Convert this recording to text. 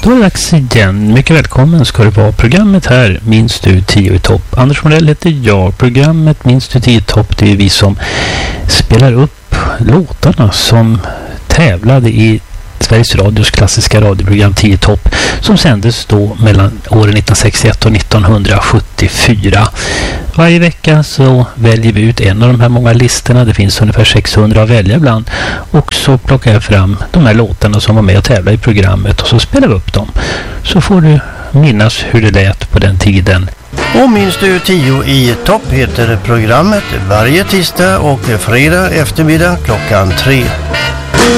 Då är det dags igen. Mycket välkommen ska det vara. Programmet här, Minns du 10 i topp. Anders Morell heter jag. Programmet Minns du 10 i topp, det är vi som spelar upp låtarna som tävlade i Sveriges Radios klassiska radioprogram 10 topp som sändes då mellan åren 1961 och 1974. Varje vecka så väljer vi ut en av de här många listorna. Det finns ungefär 600 att välja ibland. Och så plockar jag fram de här låtarna som var med och tävlade i programmet och så spelar vi upp dem. Så får du minnas hur det lät på den tiden. Och Minns du 10 i topp heter programmet varje tisdag och fredag eftermiddag klockan 3.